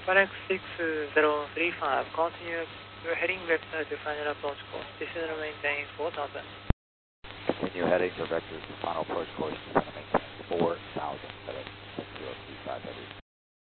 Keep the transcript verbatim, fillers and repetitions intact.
one X six zero three five, continue, you're heading vector to final approach course. Descend and maintain four thousand. Continue heading to vector to final approach course, descend and maintain four thousand.